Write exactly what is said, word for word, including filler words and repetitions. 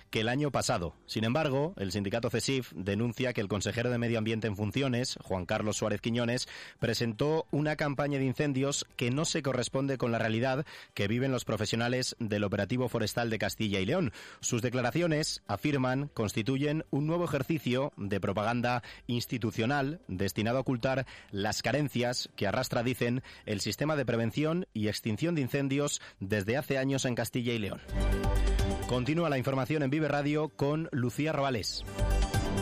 que el año pasado. Sin embargo, el sindicato CESIF denuncia que el consejero de Medio Ambiente en funciones, Juan Carlos Suárez Quiñones, presentó una campaña de incendios que no se corresponde con la realidad que viven los profesionales del operativo forestal de Castilla y León. Sus declaraciones, afirman, constituyen un nuevo ejercicio de propaganda institucional destinado a ocultar las carencias que arrastra, dicen, el sistema de prevención y extinción de incendios desde hace años en Castilla y León. Continúa la información en Vive Radio con Lucía Robales.